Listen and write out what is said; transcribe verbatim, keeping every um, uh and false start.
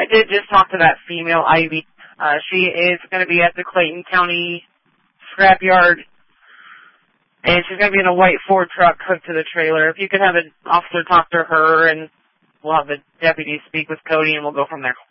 I did just talk to that female, Ivy. Uh, she is going to be at the Clayton County scrapyard, and she's going to be in a white Ford truck hooked to the trailer. If you could have an officer talk to her, and we'll have the deputy speak with Cody, and we'll go from there.